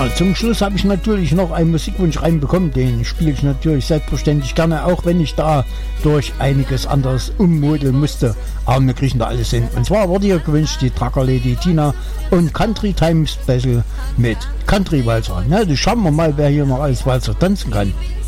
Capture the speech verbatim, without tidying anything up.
Ja, zum Schluss habe ich natürlich noch einen Musikwunsch reinbekommen, den spiele ich natürlich selbstverständlich gerne, auch wenn ich da durch einiges anderes ummodeln musste, aber wir kriegen da alles hin. Und zwar wurde hier gewünscht die Trucker Lady Tina und Country Time Special mit Country Walzer. Na, das schauen wir mal, wer hier noch alles Walzer tanzen kann.